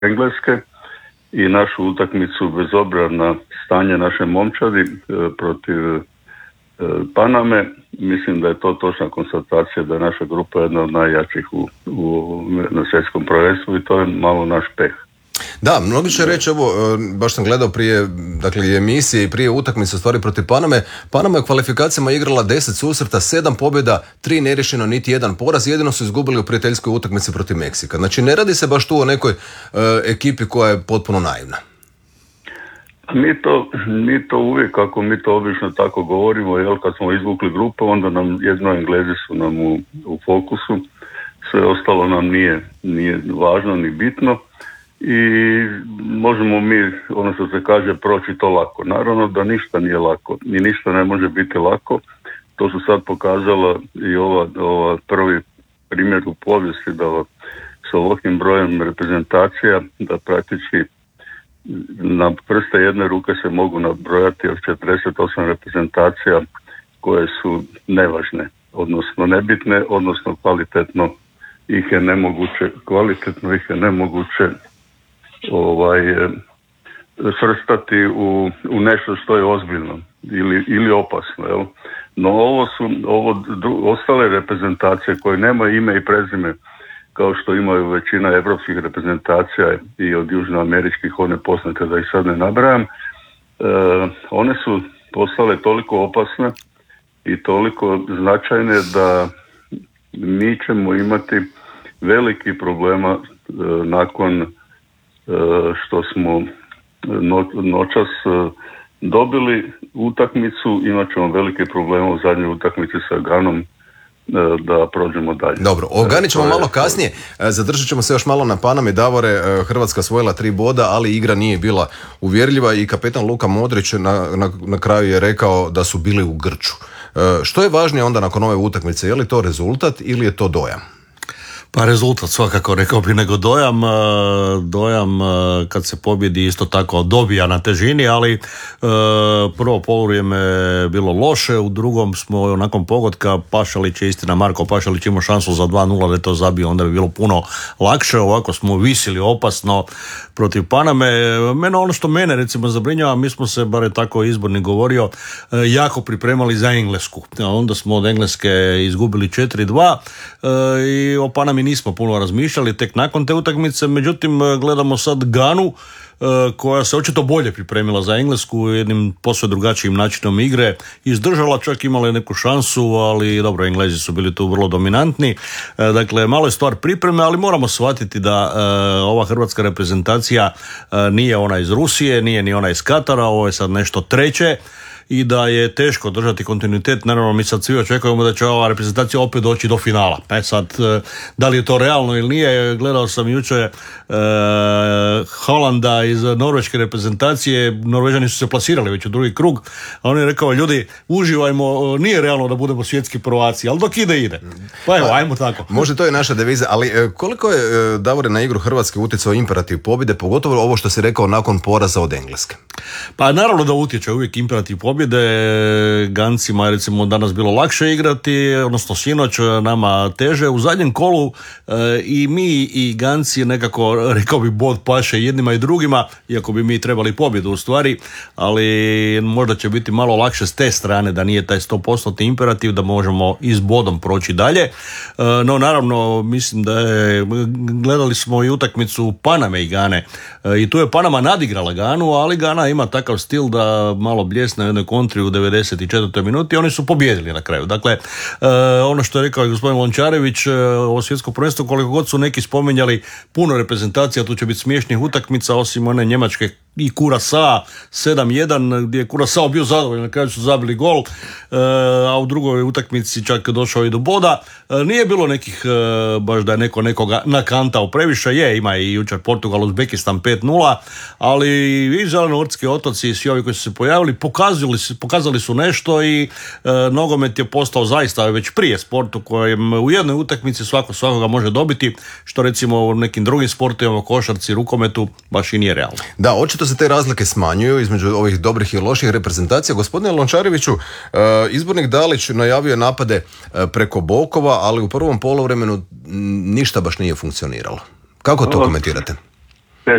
Engleske i našu utakmicu bez obzira na stanje naše momčadi protiv Paname. Mislim da je to točna konstatacija da je naša grupa jedna od najjačih na svjetskom prvenstvu i to je malo naš peh. Da, mnogi će reći, evo, baš sam gledao prije, dakle, emisije i prije utakmice stvari protiv Paname. Panama je u kvalifikacijama igrala 10 susreta, 7 pobjeda, 3 neriješeno, niti jedan poraz, jedino su izgubili u prijateljskoj utakmici protiv Meksika. Znači, ne radi se baš tu o nekoj ekipi koja je potpuno naivna. Mi to uvijek, kako mi to obično tako govorimo, jel, kad smo izvukli grupu, onda nam jedno Englezi su nam u fokusu, sve ostalo nam nije važno ni bitno. I možemo mi, ono što se kaže, proći to lako. Naravno da ništa nije lako i ništa ne može biti lako. To su sad pokazala i ova prvi primjer u povijesti da s ovakvim brojem reprezentacija da praktički na prste jedne ruke se mogu nabrojati od 48 reprezentacija koje su nevažne, odnosno nebitne, odnosno kvalitetno ih je nemoguće svrstati u nešto što je ozbiljno ili opasno, jel? No ostale reprezentacije koje nemaju ime i prezime kao što imaju većina evropskih reprezentacija i od južnoameričkih, one poznate da ih sad ne nabrajam, one su postale toliko opasne i toliko značajne da mi ćemo imati veliki problema nakon što smo noćas dobili utakmicu, imat ćemo velike probleme u zadnjoj utakmici sa Ganom da prođemo dalje. Dobro, o Gani ćemo malo kasnije, zadržat ćemo se još malo na Panami. Davore, Hrvatska osvojila 3 boda, ali igra nije bila uvjerljiva i kapetan Luka Modrić na kraju je rekao da su bili u grču. Što je važnije onda nakon ove utakmice, je li to rezultat ili je to dojam? Pa rezultat svakako, rekao bih, nego dojam. Dojam kad se pobjedi isto tako dobija na težini, ali prvo poluvrijeme je bilo loše, u drugom smo nakon pogotka Pašalić je, istina Marko Pašalić imao šansu za 2-0 da je to zabio, onda bi bilo puno lakše. Ovako smo visili opasno protiv Paname. Ono što mene recimo zabrinjava, mi smo se, bar je tako izbornik govorio, jako pripremali za Englesku. Onda smo od Engleske izgubili 4-2 i o Panami nismo puno razmišljali tek nakon te utakmice, međutim gledamo sad Ganu koja se očito bolje pripremila za Englesku jednim posve drugačijim načinom igre, izdržala, čak imala je neku šansu, ali dobro, Englezi su bili tu vrlo dominantni. Dakle, malo je stvar pripreme, ali moramo shvatiti da ova hrvatska reprezentacija nije ona iz Rusije, nije ni ona iz Katara, ovo je sad nešto treće i da je teško držati kontinuitet. Naravno, mi sad svi očekujemo da će ova reprezentacija opet doći do finala. Sad, da li je to realno ili nije, gledao sam jučer Holanda iz norveške reprezentacije, Norvežani su se plasirali već u drugi krug, a on je rekao, ljudi, uživajmo, nije realno da budemo svjetski prvaci, ali dok ide. Pa evo, ajmo tako. Može, to je naša deviza, ali koliko je, Davore, na igru Hrvatske utjecao imperativ pobjede, pogotovo ovo što si rekao nakon poraza od Engleske? Pa naravno da utječe uvijek imperativ pobjede. Gancima je recimo danas bilo lakše igrati, odnosno sinoć, nama teže. U zadnjem kolu i mi i Ganci nekako, rekao bi, bod paše jednima i drugima, iako bi mi trebali pobjedu u stvari, ali možda će biti malo lakše s te strane da nije taj 100% imperativ, da možemo i s bodom proći dalje. No naravno, mislim da je, gledali smo i utakmicu Paname i Gane i tu je Panama nadigrala Ganu, ali Gana ima takav stil da malo bljesne u jednoj kontri u 94. minuti, oni su pobjedili na kraju. Dakle, ono što je rekao i gospodin Lončarević, ovo svjetsko prvenstvo, koliko god su neki spominjali puno reprezentacija, tu će biti smiješnih utakmica, osim one njemačke i Curaçao 7-1, gdje je Curaçao bio zadovoljan, na kraju su zabili gol, a u drugoj utakmici čak došao i do boda. Nije bilo nekih, baš da je nekoga nakantao previše, ima i jučer Portugal, Uzbekistan 5-0, ali i Zelenortski otoci i svi ovi koji su se pojavili pokazali su nešto i nogomet je postao zaista već prije sportu kojem u jednoj utakmici svakoga može dobiti, što recimo u nekim drugim sportovima, košarci, rukometu, baš i nije realno. Da, očito se te razlike smanjuju između ovih dobrih i loših reprezentacija. Gospodine Lončareviću, izbornik Dalić najavio je napade preko bokova, ali u prvom poluvremenu ništa baš nije funkcioniralo. Kako to komentirate?